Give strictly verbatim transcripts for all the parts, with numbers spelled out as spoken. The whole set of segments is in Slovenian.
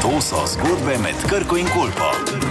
To so zgodbe med Krko in Kolpo.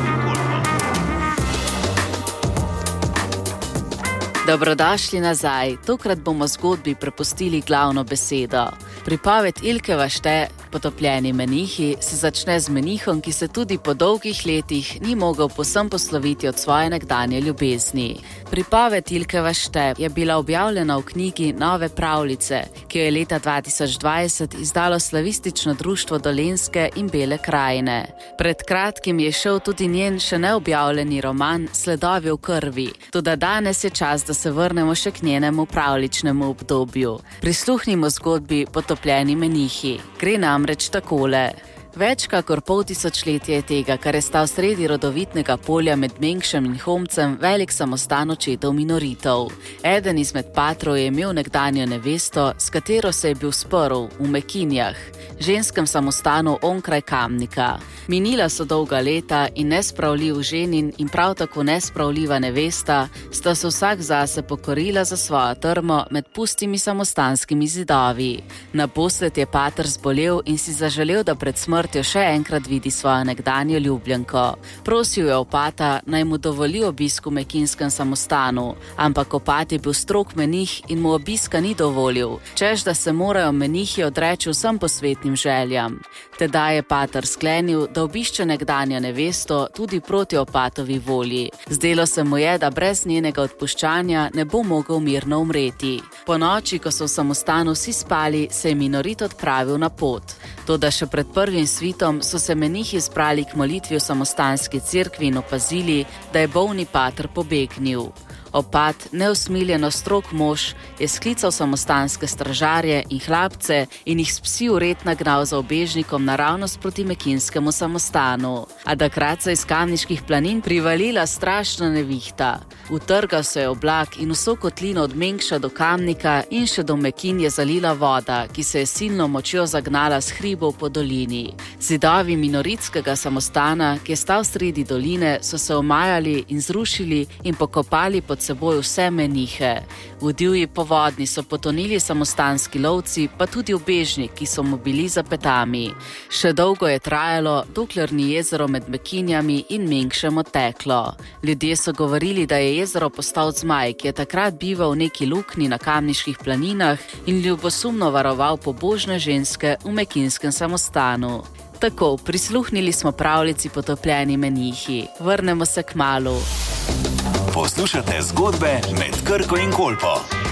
Dobrodošli nazaj. Tokrat bomo zgodbi prepustili glavno besedo. Pripoved Ilke Vašte, Potopljeni menihi, se začne z menihom, ki se tudi po dolgih letih ni mogel povsem posloviti od svoje nekdanje ljubezni. Pripoved Ilke Vašte je bila objavljena v knjigi Nove pravljice, ki jo je leta dva tisoč dvajset izdalo Slavistično društvo Dolenjske in Bele krajine. Pred kratkim je šel tudi njen še neobjavljeni roman Sledovi v krvi, toda danes je čas, da se vrnemo še k njenemu pravljičnemu obdobju. Prisluhnimo zgodbi Potopljeni menihi. Gre namreč takole. Več kakor pol tisočletje je tega, kar je stal sredi rodovitnega polja med Mengšem in Homcem velik samostan očetov minoritov. Eden izmed patrov je imel nekdanjo nevesto, s katero se je bil sprl v Mekinjah, ženskem samostanu onkraj Kamnika. Minila so dolga leta in nespravljiv ženin in prav tako nespravljiva nevesta sta se vsak zase pokorila za svojo trmo med pustimi samostanskimi zidovi. Naposled je pater zbolel in si zaželel, da pred smrtjo še enkrat vidi svojo nekdanjo ljubljenko. Prosil je opata, naj mu dovoli obisk v mekinskem samostanu, ampak opat je bil strog menih in mu obiska ni dovolil, češ da se morajo menihi odreči vsem posvetnim željam. Tedaj je pater sklenil, da obišče nekdanjo nevesto tudi proti opatovi volji. Zdelo se mu je, da brez njenega odpuščanja ne bo mogel mirno umreti. Po noči, ko so v samostanu vsi spali, se je minorit odpravil na pot. Toda še pred prvim svitom so se menihi zbrali k molitvi v samostanski cerkvi in opazili, da je bolni pater pobegnil. Opat, neusmiljeno strog mož, je sklical samostanske stražarje in hlapce in jih s psi ured nagnal za ubežnikom naravnost proti mekinskemu samostanu. A takrat se je iz Kamniških planin privalila strašna nevihta. Utrgal se je oblak in vso kotlino od Mengša do Kamnika in še do Mekin je zalila voda, ki se je silno močjo zagnala s hribov po dolini. Zidovi minoritskega samostana, ki je stal sredi doline, so se omajali in zrušili in pokopali pod seboj vse menihe. V divji povodni so potonili samostanski lovci, pa tudi ubežnik, ki so mu bili za petami. Še dolgo je trajalo, dokler ni jezero med Mekinjami in Mengšem odteklo. Ljudje so govorili, da je jezero postal zmaj, ki je takrat bival v neki luknji na Kamniških planinah in ljubosumno varoval pobožne ženske v mekinskem samostanu. Tako, prisluhnili smo pravljici Potopljeni menihi. Vrnemo se kmalu. Poslušate zgodbe med Krko in Kolpo.